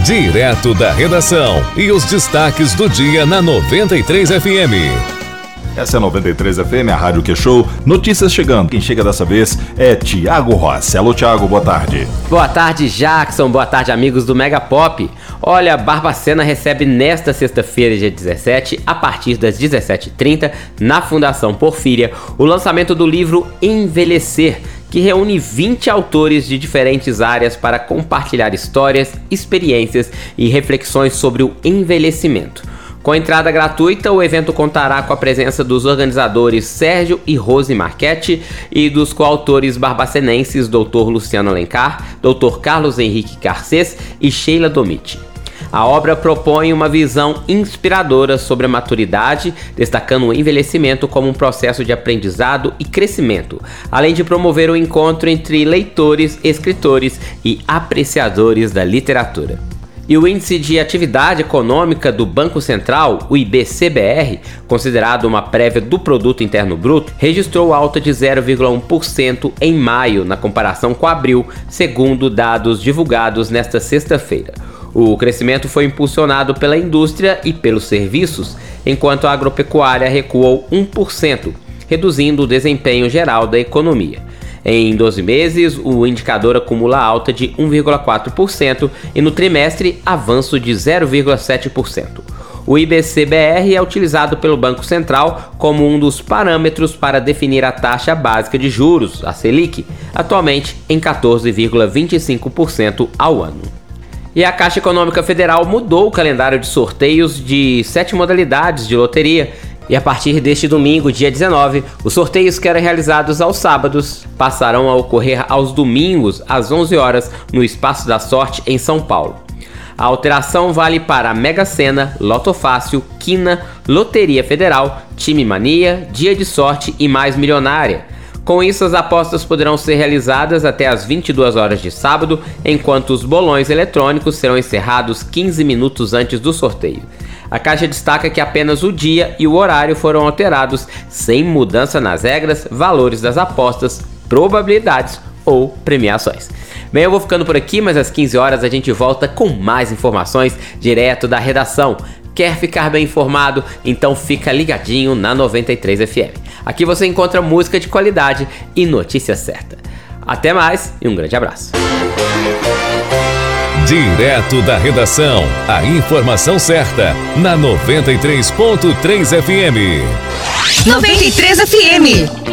Direto da redação e os destaques do dia na 93 FM. Essa é a 93 FM, a Rádio Que Show. Notícias chegando. Quem chega dessa vez é Tiago Rossi. Alô, Tiago, boa tarde. Boa tarde, Jackson. Boa tarde, amigos do Mega Pop. Olha, Barbacena recebe nesta sexta-feira, dia 17, a partir das 17h30, na Fundação Porfíria, o lançamento do livro Envelhecer, que reúne 20 autores de diferentes áreas para compartilhar histórias, experiências e reflexões sobre o envelhecimento. Com entrada gratuita, o evento contará com a presença dos organizadores Sérgio e Rose Marchetti e dos coautores barbacenenses Dr. Luciano Alencar, Dr. Carlos Henrique Garcês e Sheila Domiti. A obra propõe uma visão inspiradora sobre a maturidade, destacando o envelhecimento como um processo de aprendizado e crescimento, além de promover o encontro entre leitores, escritores e apreciadores da literatura. E o Índice de Atividade Econômica do Banco Central, o IBCBR, considerado uma prévia do Produto Interno Bruto, registrou alta de 0,1% em maio, na comparação com abril, segundo dados divulgados nesta sexta-feira. O crescimento foi impulsionado pela indústria e pelos serviços, enquanto a agropecuária recuou 1%, reduzindo o desempenho geral da economia. Em 12 meses, o indicador acumula alta de 1,4% e no trimestre, avanço de 0,7%. O IBCBR é utilizado pelo Banco Central como um dos parâmetros para definir a taxa básica de juros, a Selic, atualmente em 14,25% ao ano. E a Caixa Econômica Federal mudou o calendário de sorteios de 7 modalidades de loteria. E a partir deste domingo, dia 19, os sorteios que eram realizados aos sábados passarão a ocorrer aos domingos, às 11 horas, no Espaço da Sorte, em São Paulo. A alteração vale para a Mega Sena, Loto Fácil, Quina, Loteria Federal, Time Mania, Dia de Sorte e Mais Milionária. Com isso, as apostas poderão ser realizadas até às 22 horas de sábado, enquanto os bolões eletrônicos serão encerrados 15 minutos antes do sorteio. A Caixa destaca que apenas o dia e o horário foram alterados, sem mudança nas regras, valores das apostas, probabilidades ou premiações. Bem, eu vou ficando por aqui, mas às 15 horas a gente volta com mais informações direto da redação. Quer ficar bem informado? Então fica ligadinho na 93 FM. Aqui você encontra música de qualidade e notícia certa. Até mais e um grande abraço. Direto da redação, a informação certa na 93.3 FM. 93 FM.